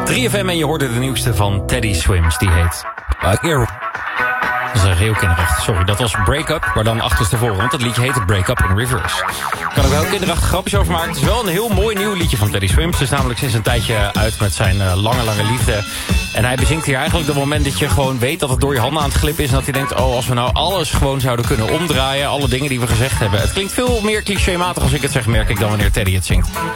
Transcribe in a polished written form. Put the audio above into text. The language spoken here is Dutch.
3FM en je hoorde de nieuwste van Teddy Swims. Die heet... Dat is heel kinderachtig. Sorry, dat was Break Up, maar dan achterstevoren. Want dat liedje heette Break Up in Reverse. Ik kan er wel kinderachtige grapjes over maken. Het is wel een heel mooi nieuw liedje van Teddy Swims. Het is namelijk sinds een tijdje uit met zijn lange liefde. En hij bezingt hier eigenlijk het moment dat je gewoon weet dat het door je handen aan het glippen is. En dat hij denkt, oh, als we nou alles gewoon zouden kunnen omdraaien. Alle dingen die we gezegd hebben. Het klinkt veel meer clichématig als ik het zeg, merk ik, dan wanneer Teddy het zingt.